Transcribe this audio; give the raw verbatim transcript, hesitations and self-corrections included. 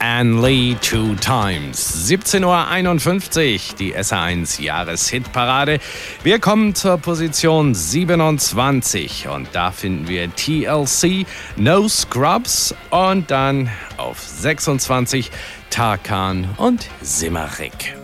Ann Lee Two Times. siebzehn Uhr einundfünfzig, die S R eins Jahreshitparade. Wir kommen zur Position siebenundzwanzig und da finden wir T L C, No Scrubs und dann auf sechsundzwanzig Tarkan und Simarik.